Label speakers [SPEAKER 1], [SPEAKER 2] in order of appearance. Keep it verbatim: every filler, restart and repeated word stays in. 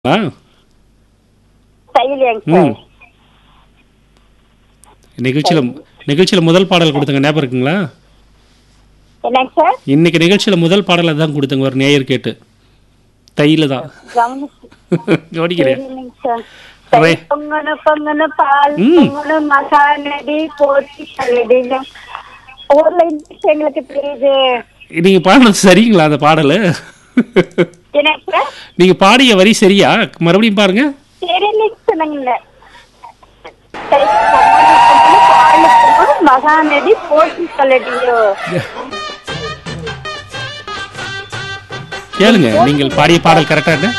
[SPEAKER 1] ஆ
[SPEAKER 2] தையலியாங்க
[SPEAKER 1] ம்
[SPEAKER 2] சார்.
[SPEAKER 1] நிகழ்ச்சியில்
[SPEAKER 2] தையல்.
[SPEAKER 1] நிகழ்ச்சியில் முதல் பாடல் கொடுத்தங்க ஞாபகம் இருக்குங்களா?
[SPEAKER 2] என்னங்க சார்?
[SPEAKER 1] இன்னைக்கு நிகழ்ச்சியில் முதல் பாடலை தான் கொடுத்தங்க ஒரு நேயர் கேட்டு தையில தான்
[SPEAKER 2] கவனிச்சு
[SPEAKER 1] கவனிக்கிறேன்.
[SPEAKER 2] தெரியலைங்க சார்.
[SPEAKER 1] அரே.
[SPEAKER 2] தை பொங்கனு பொங்கனு பால்
[SPEAKER 1] ம்.
[SPEAKER 2] பொங்கனு மகாநதி போட்டி கல்லடியிலும் ஊர்ல இங்கிலீஷ் எங்களுக்கு தெரியுது.
[SPEAKER 1] நீங்க பாடினது சரிங்களா அந்த பாடல்?
[SPEAKER 2] என்னங்க சார்?
[SPEAKER 1] நீங்க பாடிய வரி சரியா? மறுபடியும் பாருங்க.
[SPEAKER 2] தெரியலைங்க சொன்னாங்கல்ல. தை பொங்கனு பொங்கனு பால் பொங்கனு மகாநதி போட்டி கல்லடியிலும்
[SPEAKER 1] கேளுங்க நீங்கள் பாடிய பாடல் கரெக்டா